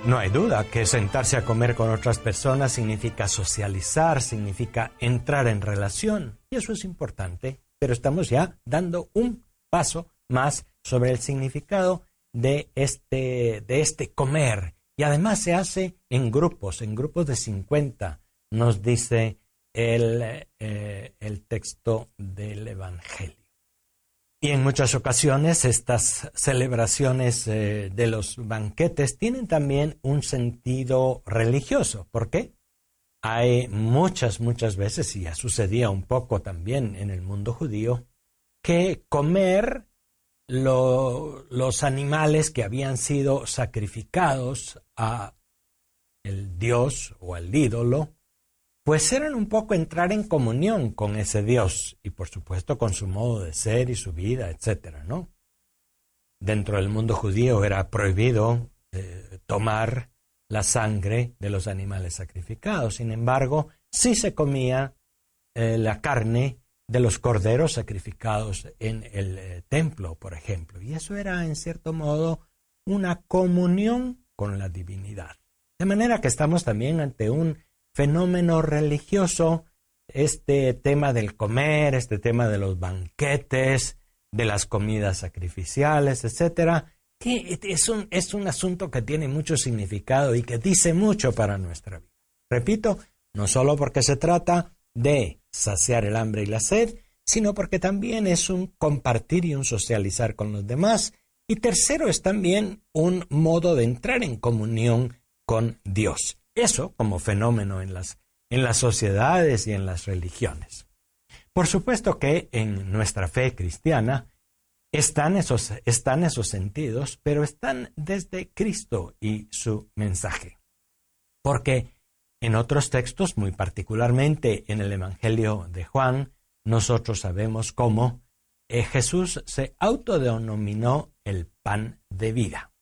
No hay duda que sentarse a comer con otras personas significa socializar, significa entrar en relación, y eso es importante, pero estamos ya dando un paso más sobre el significado de este comer, y además se hace en grupos de 50, nos dice el texto del Evangelio. Y en muchas ocasiones estas celebraciones de los banquetes tienen también un sentido religioso. ¿Por qué? Hay muchas veces, y ya sucedía un poco también en el mundo judío, que comer los animales que habían sido sacrificados a el dios o al ídolo, pues eran un poco entrar en comunión con ese Dios y por supuesto con su modo de ser y su vida, etcétera, ¿no? Dentro del mundo judío era prohibido tomar la sangre de los animales sacrificados. Sin embargo, sí se comía la carne de los corderos sacrificados en el templo, por ejemplo. Y eso era, en cierto modo, una comunión con la divinidad. De manera que estamos también ante un fenómeno religioso, este tema del comer, este tema de los banquetes, de las comidas sacrificiales, etcétera, que es un asunto que tiene mucho significado y que dice mucho para nuestra vida. Repito, no solo porque se trata de saciar el hambre y la sed, sino porque también es un compartir y un socializar con los demás. Y tercero, es también un modo de entrar en comunión con Dios. Eso como fenómeno en las sociedades y en las religiones. Por supuesto que en nuestra fe cristiana están esos sentidos, pero están desde Cristo y su mensaje. Porque en otros textos, muy particularmente en el Evangelio de Juan, nosotros sabemos cómo Jesús se autodenominó el pan de vida.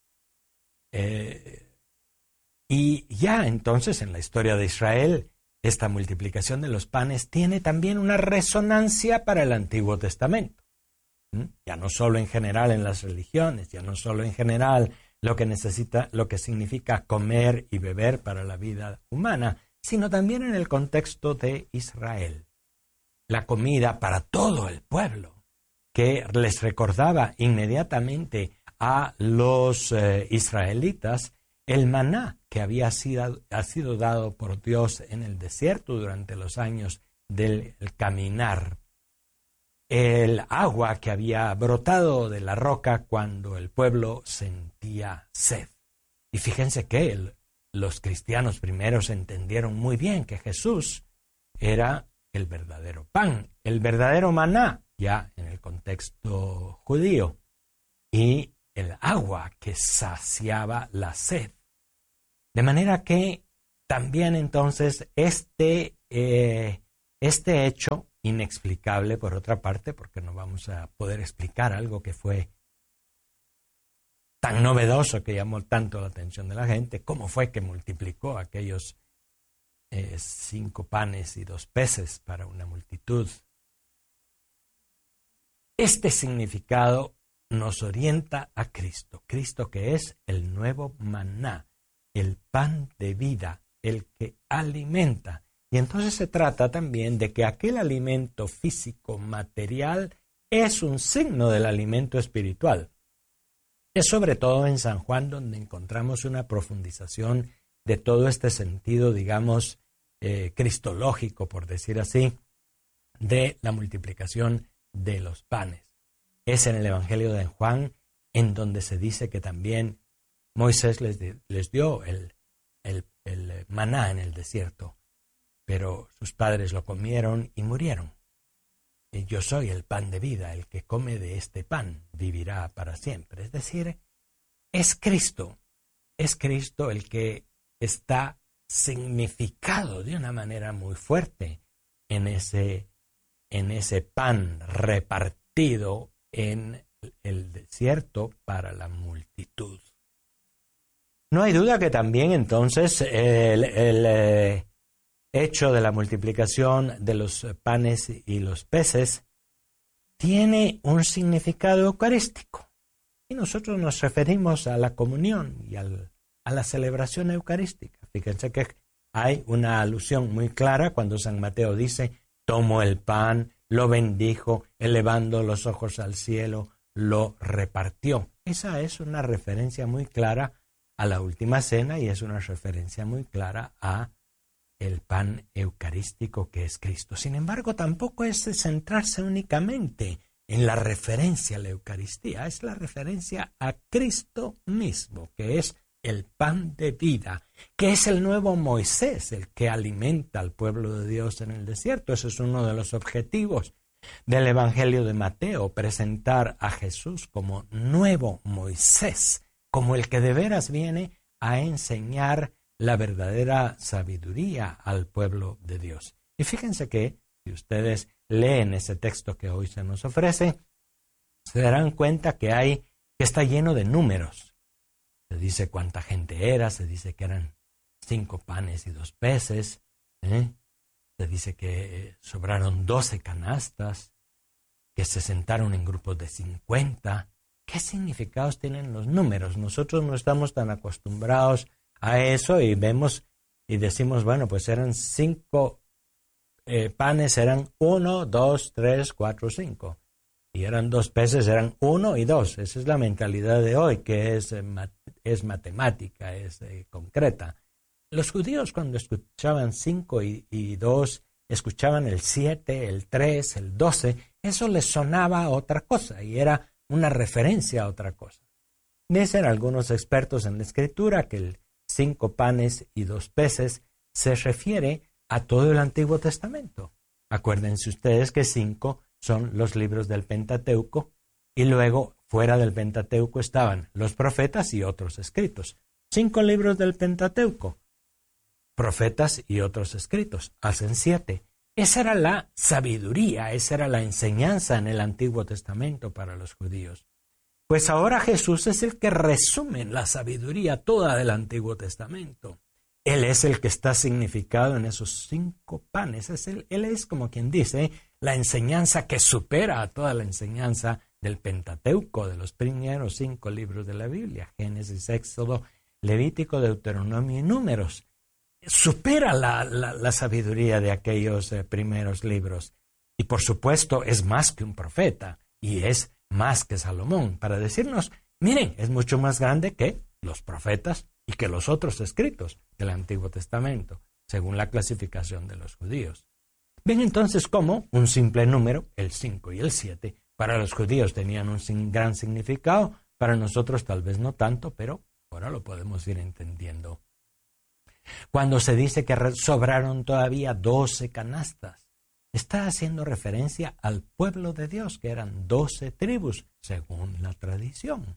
Y ya entonces en la historia de Israel, esta multiplicación de los panes tiene también una resonancia para el Antiguo Testamento. Ya no solo en general en las religiones, ya no solo en general lo que significa comer y beber para la vida humana, sino también en el contexto de Israel. La comida para todo el pueblo, que les recordaba inmediatamente a los israelitas el maná que ha sido dado por Dios en el desierto durante los años del caminar. El agua que había brotado de la roca cuando el pueblo sentía sed. Y fíjense que los cristianos primeros entendieron muy bien que Jesús era el verdadero pan, el verdadero maná, ya en el contexto judío, y el agua que saciaba la sed. De manera que también entonces este hecho inexplicable, por otra parte, porque no vamos a poder explicar algo que fue tan novedoso, que llamó tanto la atención de la gente, cómo fue que multiplicó aquellos 5 panes y 2 peces para una multitud. Este significado nos orienta a Cristo, Cristo que es el nuevo maná, el pan de vida, el que alimenta. Y entonces se trata también de que aquel alimento físico, material, es un signo del alimento espiritual. Es sobre todo en San Juan donde encontramos una profundización de todo este sentido, digamos, cristológico, por decir así, de la multiplicación de los panes. Es en el Evangelio de Juan en donde se dice que también Moisés les dio el maná en el desierto, pero sus padres lo comieron y murieron. Y yo soy el pan de vida, el que come de este pan vivirá para siempre. Es decir, es Cristo el que está significado de una manera muy fuerte en ese pan repartido en el desierto para la multitud. No hay duda que también entonces el hecho de la multiplicación de los panes y los peces tiene un significado eucarístico. Y nosotros nos referimos a la comunión y al a la celebración eucarística. Fíjense que hay una alusión muy clara cuando San Mateo dice, tomó el pan, lo bendijo, elevando los ojos al cielo, lo repartió. Esa es una referencia muy clara a la última cena y es una referencia muy clara a el pan eucarístico que es Cristo. Sin embargo, tampoco es de centrarse únicamente en la referencia a la Eucaristía, es la referencia a Cristo mismo, que es el pan de vida, que es el nuevo Moisés, el que alimenta al pueblo de Dios en el desierto. Ese es uno de los objetivos del Evangelio de Mateo, presentar a Jesús como nuevo Moisés, como el que de veras viene a enseñar la verdadera sabiduría al pueblo de Dios. Y fíjense que, si ustedes leen ese texto que hoy se nos ofrece, se darán cuenta que está lleno de números. Se dice cuánta gente era, se dice que eran 5 panes y 2 peces, se dice que sobraron 12 canastas, que se sentaron en grupos de 50. ¿Qué significados tienen los números? Nosotros no estamos tan acostumbrados a eso y vemos y decimos, bueno, pues eran 5 panes, eran 1, 2, 3, 4, 5. Y eran 2 peces, eran 1 y 2. Esa es la mentalidad de hoy, que es matemática, es concreta. Los judíos cuando escuchaban 5 y 2, escuchaban el 7, el 3, el 12, eso les sonaba a otra cosa y era una referencia a otra cosa. Dicen algunos expertos en la escritura que el 5 panes y 2 peces se refiere a todo el Antiguo Testamento. Acuérdense ustedes que 5 son los libros del Pentateuco y luego fuera del Pentateuco estaban los profetas y otros escritos. 5 libros del Pentateuco, profetas y otros escritos, hacen 7. Esa era la sabiduría, esa era la enseñanza en el Antiguo Testamento para los judíos. Pues ahora Jesús es el que resume la sabiduría toda del Antiguo Testamento. Él es el que está significado en esos 5 panes. Él es, como quien dice, la enseñanza que supera a toda la enseñanza del Pentateuco, de los primeros 5 libros de la Biblia, Génesis, Éxodo, Levítico, Deuteronomio y Números. Supera la sabiduría de aquellos primeros libros. Y por supuesto es más que un profeta y es más que Salomón para decirnos, miren, es mucho más grande que los profetas y que los otros escritos del Antiguo Testamento, según la clasificación de los judíos. Ven entonces cómo un simple número, el 5 y el 7, para los judíos tenían un gran significado, para nosotros tal vez no tanto, pero ahora lo podemos ir entendiendo. Cuando se dice que sobraron todavía 12 canastas, está haciendo referencia al pueblo de Dios, que eran 12 tribus, según la tradición.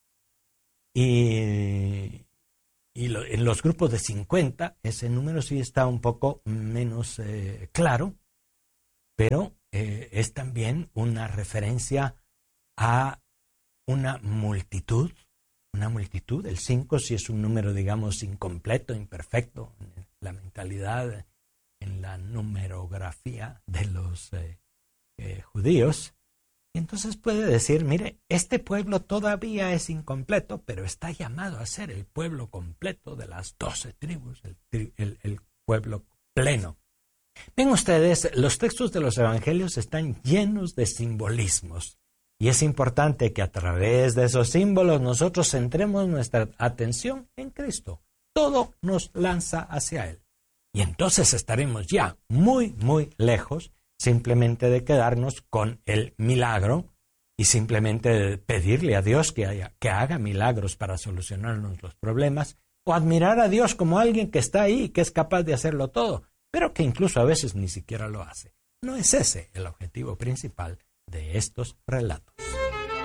Y en los grupos de 50, ese número sí está un poco menos claro, pero es también una referencia a una multitud. El 5 sí es un número, digamos, incompleto, imperfecto, en la mentalidad, en la numerografía de los judíos. Y entonces puede decir, mire, este pueblo todavía es incompleto, pero está llamado a ser el pueblo completo de las 12 tribus, el pueblo pleno. Ven ustedes, los textos de los evangelios están llenos de simbolismos. Y es importante que a través de esos símbolos nosotros centremos nuestra atención en Cristo. Todo nos lanza hacia Él. Y entonces estaremos ya muy, muy lejos simplemente de quedarnos con el milagro y simplemente de pedirle a Dios que haga milagros para solucionarnos los problemas, o admirar a Dios como alguien que está ahí y que es capaz de hacerlo todo, pero que incluso a veces ni siquiera lo hace. No es ese el objetivo principal de estos relatos.